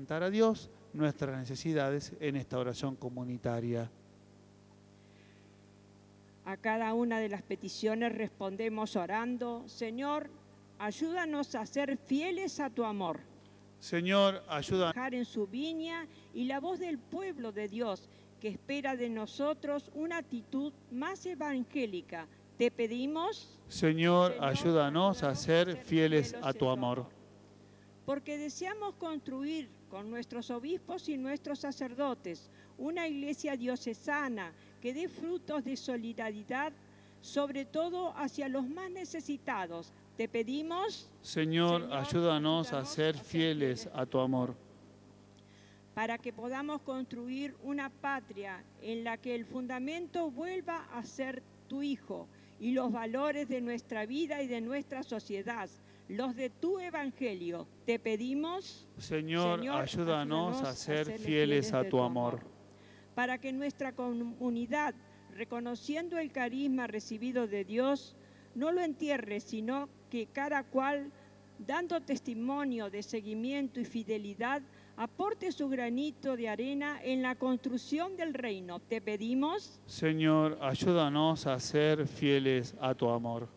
presentar a Dios nuestras necesidades en esta oración comunitaria. A cada una de las peticiones respondemos orando: Señor, ayúdanos a ser fieles a tu amor. Señor, ayúdanos En su viña y la voz del pueblo de Dios, que espera de nosotros una actitud más evangélica. Te pedimos, Señor, ayúdanos a ser fieles a tu amor. Porque deseamos construir con nuestros obispos y nuestros sacerdotes una iglesia diocesana que dé frutos de solidaridad, sobre todo hacia los más necesitados. Te pedimos, Señor, ayúdanos a ser fieles a tu amor. Para que podamos construir una patria en la que el fundamento vuelva a ser tu Hijo y los valores de nuestra vida y de nuestra sociedad, los de tu Evangelio. Te pedimos, Señor, ayúdanos a ser fieles a tu amor. Para que nuestra comunidad, reconociendo el carisma recibido de Dios, no lo entierre, sino que cada cual, dando testimonio de seguimiento y fidelidad, aporte su granito de arena en la construcción del reino. Te pedimos, Señor, ayúdanos a ser fieles a tu amor.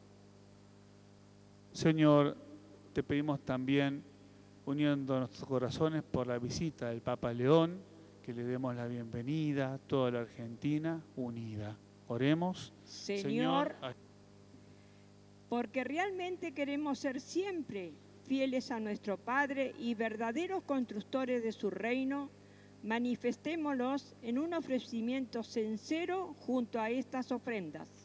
Señor, te pedimos también, uniendo nuestros corazones por la visita del Papa León, que le demos la bienvenida a toda la Argentina unida. Oremos. Señor, porque realmente queremos ser siempre fieles a nuestro Padre y verdaderos constructores de su reino, manifestémoslos en un ofrecimiento sincero junto a estas ofrendas.